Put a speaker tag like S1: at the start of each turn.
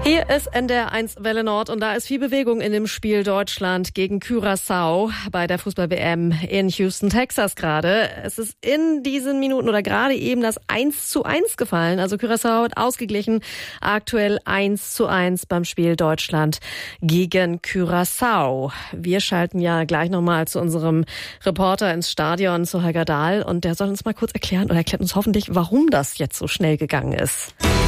S1: Hier ist NDR 1 Welle Nord und da ist viel Bewegung in dem Spiel Deutschland gegen Curaçao bei der Fußball-WM in Houston, Texas gerade. Es ist in diesen Minuten oder gerade eben das 1:1 gefallen. Also Curaçao hat ausgeglichen. Aktuell 1:1 beim Spiel Deutschland gegen Curaçao. Wir schalten ja gleich nochmal zu unserem Reporter ins Stadion, zu Holger Dahl. Und der soll uns mal kurz erklären oder erklärt uns hoffentlich, warum das jetzt so schnell gegangen ist.